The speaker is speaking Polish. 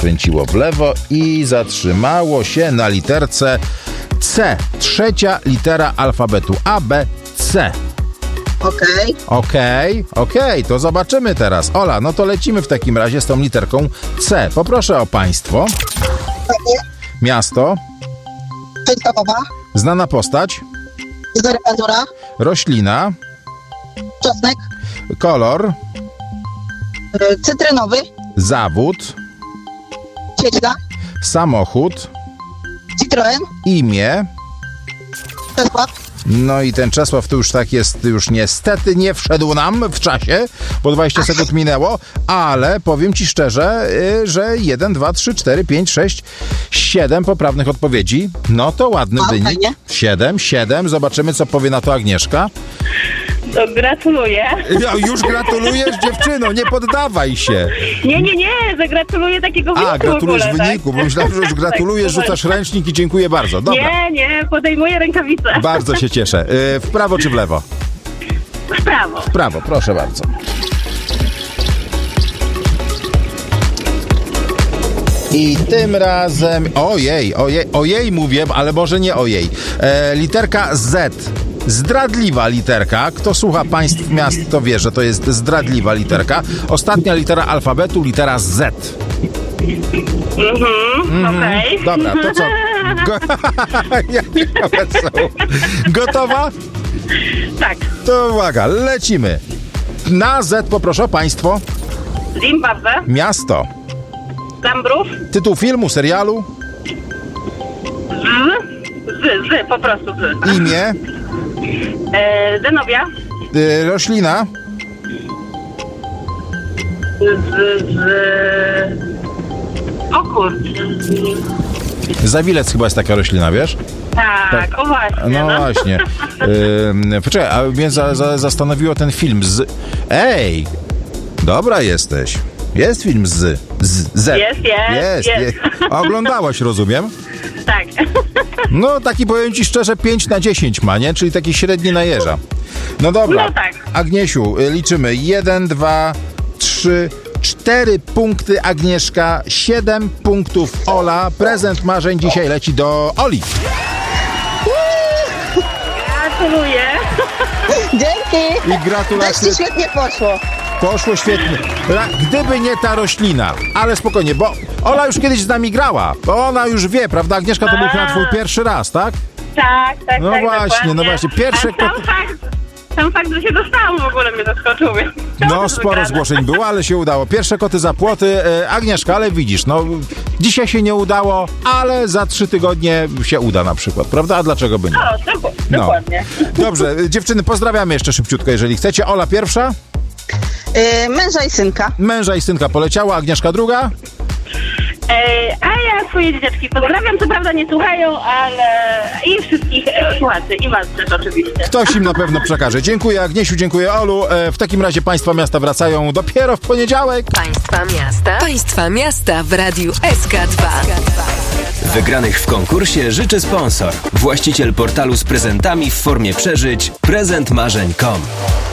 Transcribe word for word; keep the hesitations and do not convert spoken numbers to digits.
zakręciło w lewo i zatrzymało się na literce C. Trzecia litera alfabetu A, B, C. Okej. Okej, okej, to zobaczymy teraz. Ola, no to lecimy w takim razie z tą literką C. Poproszę o państwo. Miasto. Częstochowa. Znana postać. Zarypatura. Roślina. Czosnek. Kolor. y, Cytrynowy. Zawód. Świeczka. Samochód. Citroen. Imię. Czesław. No i ten Czesław tu już tak jest, już niestety nie wszedł nam w czasie, bo dwadzieścia sekund minęło, ale powiem ci szczerze, y, że jeden, dwa, trzy, cztery, pięć, sześć, siedem poprawnych odpowiedzi. No to ładny A, wynik. fajnie. siedem, siedem. Zobaczymy, co powie na to Agnieszka. To gratuluję. Ja już gratulujesz, dziewczyno, nie poddawaj się. Nie, nie, nie, zagratuluję takiego wyniku. A, gratulujesz w ogóle, wyniku, tak? bo myślałem, że już gratulujesz, Tak, rzucasz ręcznik i dziękuję bardzo. Dobra, Nie, nie, podejmuję rękawicę. bardzo się cieszę. Y, w prawo czy w lewo? W prawo. W prawo, proszę bardzo. I tym razem, ojej, ojej, ojej mówię, ale może nie ojej. E, literka Z. Zdradliwa literka. Kto słucha państw miast, to wie, że to jest zdradliwa literka. Ostatnia litera alfabetu, litera Z. Mhm, okej. Dobra, to co? Go... Jakie wesoło. Gotowa? Tak. To uwaga, lecimy. Na Z poproszę o państwo. Zimbabwe. Miasto. Zambrów. Tytuł filmu, serialu. Z. Z, z, po prostu z. Imię. E, Zenobia. Y, roślina. Z, z... O kurczę. Zawilec chyba jest taka roślina, wiesz? Tak, o właśnie. No, No, właśnie. Yy, poczekaj, a mnie za, za, zastanowiło ten film z... Ej! Dobra jesteś. Jest film z... z Z. Jest, jest, jest. jest. A oglądałaś, rozumiem? Tak. No, taki powiem ci szczerze, pięć na dziesięć ma, nie? Czyli taki średni na jeża. No dobra. No tak. Agniesiu, y, liczymy. jeden, dwa, trzy, cztery punkty Agnieszka, siedem punktów Ola. Prezent marzeń dzisiaj leci do Oli. Gratuluję. Dzięki. I gratulacje. Też ci świetnie poszło. Poszło świetnie. Ra- Gdyby nie ta roślina, ale spokojnie, bo Ola już kiedyś z nami grała, bo ona już wie, prawda? Agnieszka, to był chyba twój pierwszy raz, tak? Tak, tak, No tak. właśnie, dokładnie. no właśnie. Pierwsze A sam koty- fakt, sam fakt, że się dostałam w ogóle mnie zaskoczył. Więc No, sporo zgłoszeń było, ale się udało. Pierwsze koty za płoty. E, Agnieszka, ale widzisz, no dzisiaj się nie udało, ale za trzy tygodnie się uda na przykład, prawda? A dlaczego by nie? No, dok- No. dokładnie. Dobrze, e, dziewczyny, pozdrawiamy jeszcze szybciutko, jeżeli chcecie. Ola pierwsza, Y, męża i synka. męża i synka poleciała, Agnieszka druga. E, a ja swoje dzieciaczki pozdrawiam, co prawda nie słuchają, ale i wszystkich e, słuchaczy, i was też oczywiście. Ktoś im na pewno przekaże. Dziękuję Agniesiu, dziękuję Olu. E, w takim razie państwa miasta wracają dopiero w poniedziałek. Państwa miasta. Państwa miasta w Radiu S K dwa. Wygranych w konkursie życzy sponsor. Właściciel portalu z prezentami w formie przeżyć prezent marzeń kropka com.